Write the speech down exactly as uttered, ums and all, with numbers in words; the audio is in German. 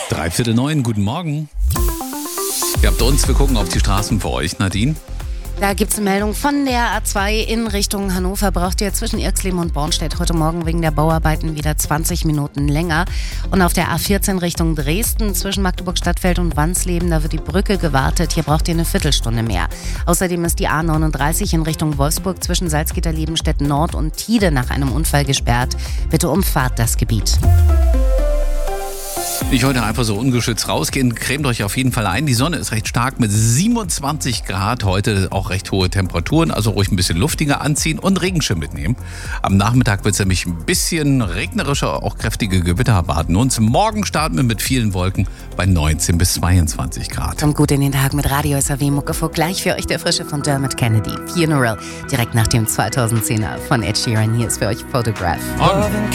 Dreiviertel neun, guten Morgen. Ihr habt uns, wir gucken auf die Straßen für euch, Nadine. Da gibt es eine Meldung von der A zwei in Richtung Hannover. Braucht ihr zwischen Irxleben und Bornstedt heute Morgen wegen der Bauarbeiten wieder zwanzig Minuten länger. Und auf der A vierzehn Richtung Dresden zwischen Magdeburg-Stadtfeld und Wansleben, da wird die Brücke gewartet. Hier braucht ihr eine Viertelstunde mehr. Außerdem ist die A neununddreißig in Richtung Wolfsburg zwischen Salzgitter-Lebenstedt Nord und Tide nach einem Unfall gesperrt. Bitte umfahrt das Gebiet. Nicht heute einfach so ungeschützt rausgehen, cremt euch auf jeden Fall ein. Die Sonne ist recht stark mit siebenundzwanzig Grad. Heute auch recht hohe Temperaturen, also ruhig ein bisschen luftiger anziehen und Regenschirm mitnehmen. Am Nachmittag wird es nämlich ein bisschen regnerischer, auch kräftige Gewitter erwarten uns. Morgen starten wir mit vielen Wolken bei neunzehn bis zweiundzwanzig Grad. Kommt gut in den Tag mit Radio S R W Muckefuck. Gleich für euch der Frische von Dermot Kennedy. Funeral, direkt nach dem zweitausendzehner von Ed Sheeran. Hier ist für euch Photograph. Und